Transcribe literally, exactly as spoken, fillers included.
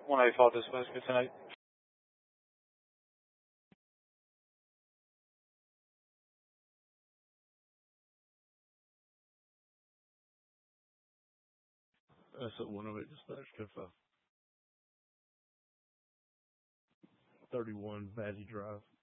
one eighty-five dispatch, good tonight. That's at one oh eight dispatch, code five. thirty-one Valley Drive.